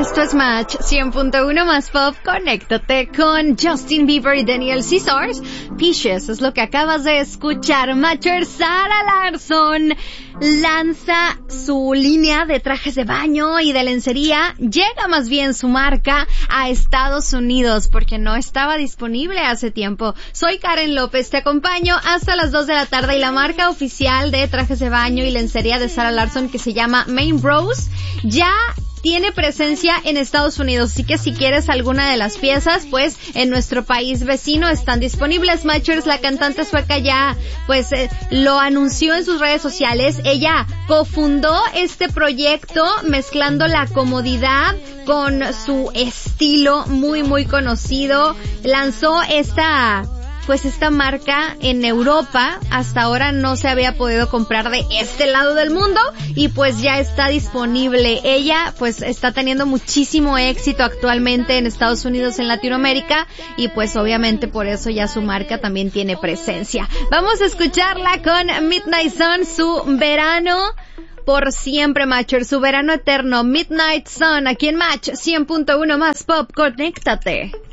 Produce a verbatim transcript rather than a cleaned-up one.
Esto es Match cien punto uno más Pop. Conéctate con Justin Bieber y Daniel Caesars. Peaches es lo que acabas de escuchar. Matcher Zara Larsson lanza su línea de trajes de baño y de lencería. Llega más bien su marca a Estados Unidos porque no estaba disponible hace tiempo. Soy Karen López, te acompaño hasta las dos de la tarde y la marca oficial de trajes de baño y lencería de Zara Larsson, que se llama Main Bros, ya tiene presencia en Estados Unidos, así que si quieres alguna de las piezas, pues en nuestro país vecino están disponibles. Matchers, la cantante sueca, ya pues eh, lo anunció en sus redes sociales. Ella cofundó este proyecto mezclando la comodidad con su estilo muy muy conocido. Lanzó esta pues esta marca en Europa. Hasta ahora no se había podido comprar de este lado del mundo y pues ya está disponible. Ella pues está teniendo muchísimo éxito actualmente en Estados Unidos, en Latinoamérica, y pues obviamente por eso ya su marca también tiene presencia. Vamos a escucharla con Midnight Sun, su verano por siempre, Matcher, su verano eterno. Midnight Sun, aquí en Match cien punto uno más Pop. Conéctate.